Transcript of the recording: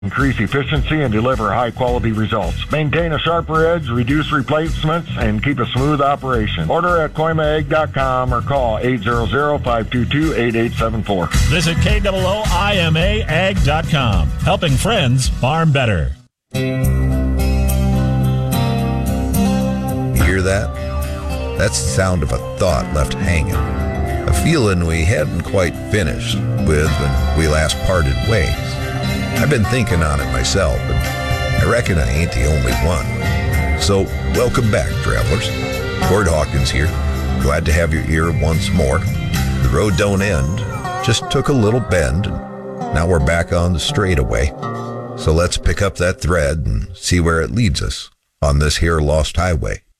increase efficiency and deliver high-quality results. Maintain a sharper edge, reduce replacements, and keep a smooth operation. Order at koimaegg.com or call 800-522-8874. Visit KOOIMAAg.com. Helping friends farm better. You hear that? That's the sound of a thought left hanging. A feeling we hadn't quite finished with when we last parted ways. I've been thinking on it myself, and I reckon I ain't the only one. So, welcome back, travelers. Cord Hawkins here. Glad to have your ear once more. The road don't end, just took a little bend, and now we're back on the straightaway. So let's pick up that thread and see where it leads us on this here lost highway.